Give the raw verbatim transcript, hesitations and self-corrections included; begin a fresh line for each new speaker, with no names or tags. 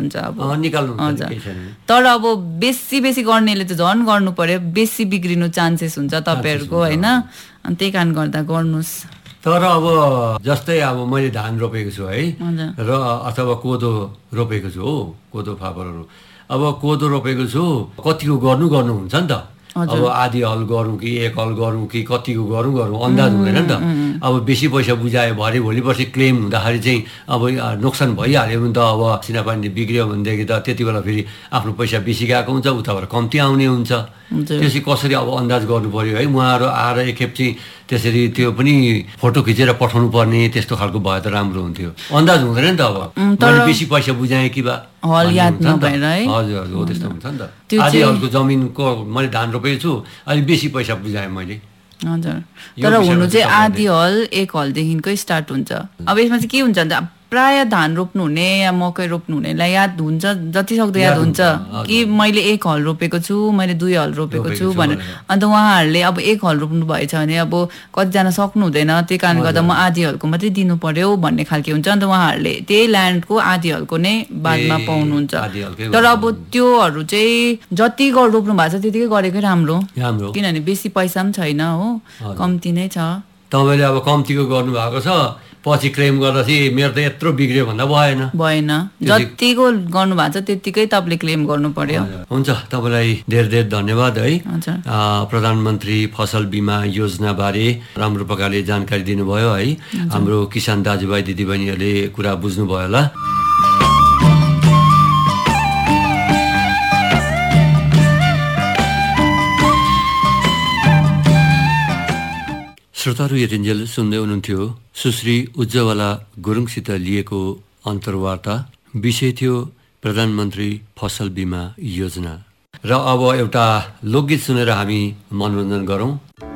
हुन्छ अब
निकाल्नु
हुन्छ। तर अब बेसी बेसी गर्नेले त झन् गर्नु पर्यो, बेसी बिग्रिनु चान्सेस हुन्छ तपाईँहरूको होइन, अनि त्यही कारण गर्दा गर्नुहोस्।
तर अब जस्तै अब मैले धान रोपेको छु है, र अथवा कोदो रोपेको छु हो, कोदो फापरहरू। अब कोदो रोपेको छु, कतिको गर्नु गर्नु हुन्छ नि त। अब आधी हल गरौँ कि एक हल गरौँ कि कतिको गरौँ गरौँ अन्दाज हुँदैन नि त। अब बेसी पैसा बुझायो भरे भोलि पर्सि क्लेम हुँदाखेरि चाहिँ अब नोक्सान भइहाल्यो भने त अब सिनापानी बिग्रियो भनेदेखि त त्यति बेला फेरि आफ्नो पैसा बेसी गएको हुन्छ, उताबाट कम्ती आउने हुन्छ। त्यसै कसरी अब अन्दाज गर्नु पर्यो है। उहाँहरू आएर एकखेप चाहिँ त्यसरी त्यो पनि फोटो खिचेर पठाउनु पर्ने त्यस्तो खालको भए त राम्रो हुन्थ्यो। अन्दाज हुँदैन नि त। अब मैले बेसी पैसा बुझाएँ कि बा
हल याद नभएर है।
हजुर हजुर हो, त्यस्तो हुन्छ नि त। आधी हलको जमिनको मैले धान रोपेको छु, अलिक बेसी पैसा बुझाएँ मैले।
हजुर, तर हुनु चाहिँ आधी हल एक हलदेखिकै स्टार्ट हुन्छ। अब यसमा चाहिँ के हुन्छ भने प्राय धान रोप्नु हुने या मकै रोप्नु हुनेलाई याद हुन्छ, जति सक्दो याद हुन्छ कि मैले एक हल रोपेको छु, मैले दुई हल रोपेको छु भनेर। अन्त उहाँहरूले अब एक हल रोप्नु भएछ भने अब कतिजना सक्नु हुँदैन, त्यही कारण गर्दा म आधी हलको मात्रै दिनु पर्यो भन्ने खालके हुन्छ। अन्त उहाँहरूले त्यही ल्यान्डको आधी हलको नै बादमा पाउनुहुन्छ। तर अब त्योहरू चाहिँ जति रोप्नु भएको छ त्यतिकै गरेकै राम्रो, किनभने बेसी पैसा पनि छैन हो, कम्ती नै छ।
तपाईँले अब कम्तीको गर्नु भएको छ, पछि क्लेम गर्दा चाहिँ मेरो त यत्रो बिग्रियो भन्दा भएन
भएन जतिको गर्नु भएको छ त्यतिकै तपाईँले क्लेम गर्नु पर्यो।
हुन्छ, तपाईँलाई धेरै धेरै धन्यवाद है। प्रधानमन्त्री फसल बिमा योजना बारे राम्रो प्रकारले जानकारी दिनुभयो है। हाम्रो किसान दाजुभाइ दिदीबहिनीहरूले कुरा बुझ्नुभयो होला। श्रोताहरू, यतिन्जेल सुन्दै हुनुहुन्थ्यो सुश्री उज्जवला गुरुङसित लिएको अन्तर्वार्ता। विषय थियो प्रधानमन्त्री फसल बिमा योजना। र अब एउटा लोकगीत सुनेर हामी मनोरञ्जन गरौँ।